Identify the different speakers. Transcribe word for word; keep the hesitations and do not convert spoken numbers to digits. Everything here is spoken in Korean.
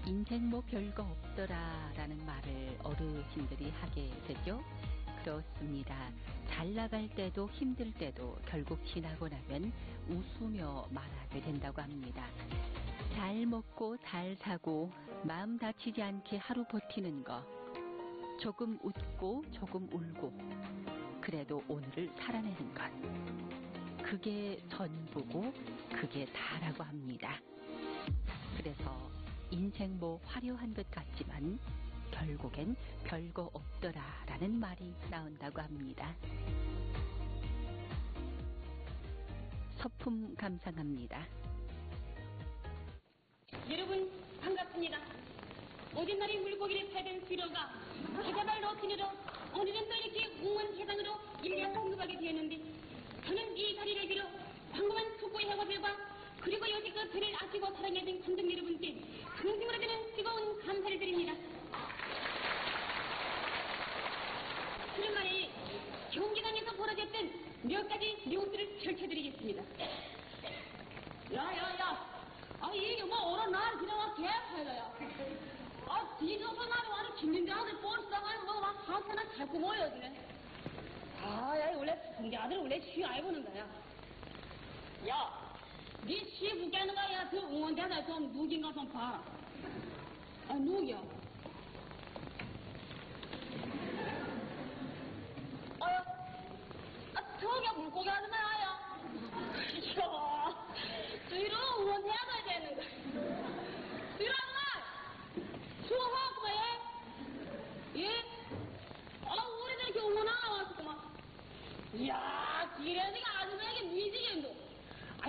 Speaker 1: 인생 뭐 별거 없더라 라는 말을 어르신들이 하게 되죠. 그렇습니다. 잘 나갈 때도 힘들 때도 결국 지나고 나면 웃으며 말하게 된다고 합니다. 잘 먹고 잘 사고 마음 다치지 않게 하루 버티는 거, 조금 웃고 조금 울고 그래도 오늘을 살아내는 것, 그게 전부고 그게 다라고 합니다. 그래서 인생 뭐 화려한 것 같지만 결국엔 별거 없더라 라는 말이 나온다고 합니다. 서품 감상합니다.
Speaker 2: 여러분 반갑습니다. 오전날에 물고기를 팔던 수료가 계좌발 넣기로 오늘은 또 이렇게 웅원 회장으로 일년 성급하게 되었는데 저는 이 자리를 빌어 방금한 축구의 해고들과 그리고 여지껏 저를 아끼고 사랑해준 관중 여러분께 진심으로 드는 뜨거운 감사를 드립니다. 오랜만에 경기장에서 벌어졌던 몇 가지 뉴스를 펼쳐드리겠습니다.
Speaker 3: 야야야, 아 이게 뭐 오늘 날 지나와 개파이다야. 아 뒤져서 나를 와는 김민장한테 버스다가 뭐 막 한편은 자꾸 모여지네. 아야 원래 승재 아들 원래 쉬 알고는 거야. 야, 네 시부게 하는 거야. 저 응원대다 좀 누군가 좀 봐라. 아 누구야? 아유, 아 저기야 물고기 아줌마야.